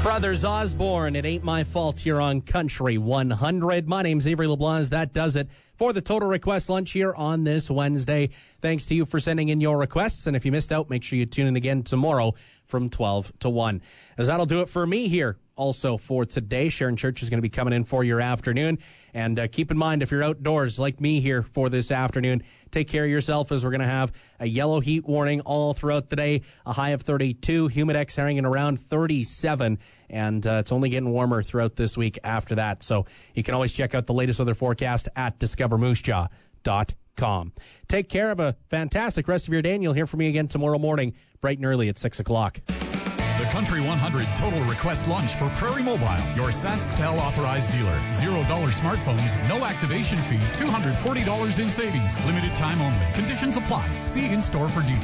Brothers Osborne, It Ain't My Fault here on Country 100. My name's Avery LeBlanc. That does it for the Total Request Lunch here on this Wednesday. Thanks to you for sending in your requests. And if you missed out, make sure you tune in again tomorrow from 12 to 1. As that'll do it for me here. Also for today, Sharon Church is going to be coming in for your afternoon. And keep in mind, if you're outdoors like me here for this afternoon, take care of yourself as we're going to have a yellow heat warning all throughout the day, a high of 32, humidex hanging around 37, and it's only getting warmer throughout this week after that. So you can always check out the latest weather forecast at discovermoosejaw.com. Take care. Have a fantastic rest of your day, and you'll hear from me again tomorrow morning, bright and early at 6 o'clock. The Country 100 Total Request Lunch for Prairie Mobile, your SaskTel authorized dealer. $0 smartphones, no activation fee, $240 in savings. Limited time only. Conditions apply. See in-store for details.